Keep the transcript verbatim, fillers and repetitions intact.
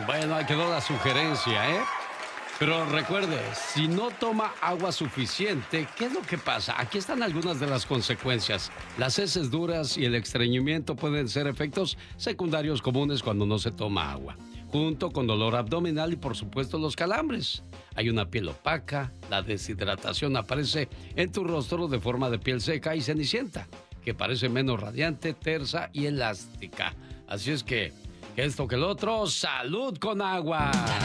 Bueno, ahí quedó la sugerencia, ¿eh? Pero recuerde, si no toma agua suficiente, ¿qué es lo que pasa? Aquí están algunas de las consecuencias. Las heces duras y el estreñimiento pueden ser efectos secundarios comunes cuando no se toma agua, junto con dolor abdominal y por supuesto los calambres. Hay una piel opaca, la deshidratación aparece en tu rostro de forma de piel seca y cenicienta, que parece menos radiante, tersa y elástica. Así es que, que esto que el otro, ¡salud con agua!